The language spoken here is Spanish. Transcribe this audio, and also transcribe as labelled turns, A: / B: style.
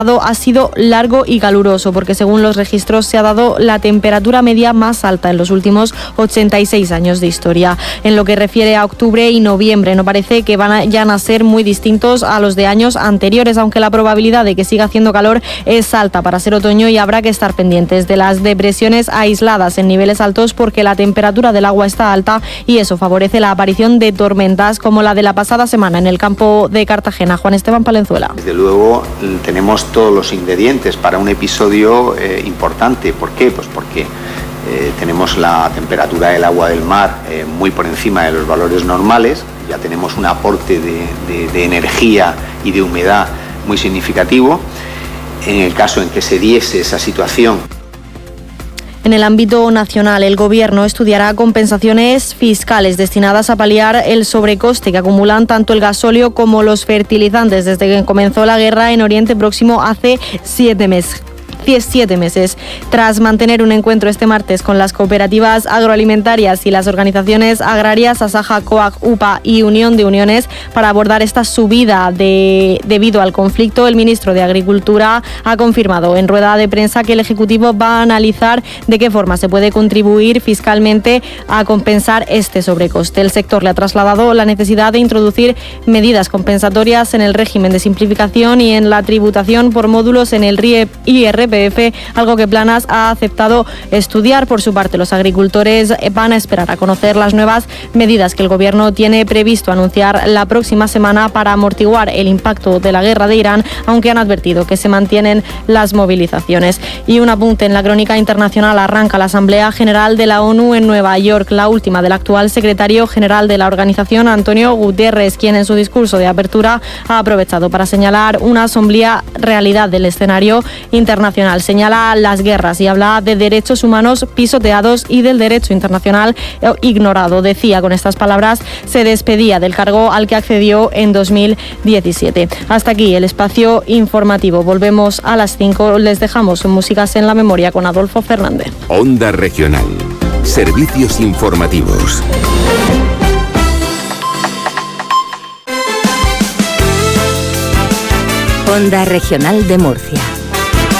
A: ha sido largo y caluroso, porque según los registros se ha dado la temperatura media más alta en los últimos 86 años de historia. En lo que refiere a octubre y noviembre, no parece que vayan a ser muy distintos a los de años anteriores, aunque la probabilidad de que siga haciendo calor es alta para ser otoño y habrá que estar pendientes de las depresiones aisladas en niveles altos, porque la temperatura del agua está alta y eso favorece la aparición de tormentas como la de la pasada semana en el campo de Cartagena. Juan Esteban Palenzuela.
B: Desde luego tenemos todos los ingredientes para un episodio importante. ¿Por qué? Pues porque tenemos la temperatura del agua del mar muy por encima de los valores normales, ya tenemos un aporte de energía y de humedad muy significativo. En el caso en que se diese esa situación.
A: En el ámbito nacional, el Gobierno estudiará compensaciones fiscales destinadas a paliar el sobrecoste que acumulan tanto el gasóleo como los fertilizantes desde que comenzó la guerra en Oriente Próximo hace 7 meses. Tras mantener un encuentro este martes con las cooperativas agroalimentarias y las organizaciones agrarias Asaja, COAG, UPA y Unión de Uniones para abordar esta subida debido al conflicto, el ministro de Agricultura ha confirmado en rueda de prensa que el Ejecutivo va a analizar de qué forma se puede contribuir fiscalmente a compensar este sobrecoste. El sector le ha trasladado la necesidad de introducir medidas compensatorias en el régimen de simplificación y en la tributación por módulos en el IRPF, algo que Planas ha aceptado estudiar. Por su parte, los agricultores van a esperar a conocer las nuevas medidas que el Gobierno tiene previsto anunciar la próxima semana para amortiguar el impacto de la guerra de Irán, aunque han advertido que se mantienen las movilizaciones. Y un apunte en la crónica internacional: arranca la Asamblea General de la ONU en Nueva York, la última del actual secretario general de la organización, Antonio Guterres, quien en su discurso de apertura ha aprovechado para señalar una sombría realidad del escenario internacional. Señala las guerras y habla de derechos humanos pisoteados y del derecho internacional ignorado. Decía, con estas palabras, se despedía del cargo al que accedió en 2017. Hasta aquí el espacio informativo. Volvemos a las 5. Les dejamos Músicas en la Memoria con Adolfo Fernández.
C: Onda Regional. Servicios informativos.
D: Onda Regional de Murcia.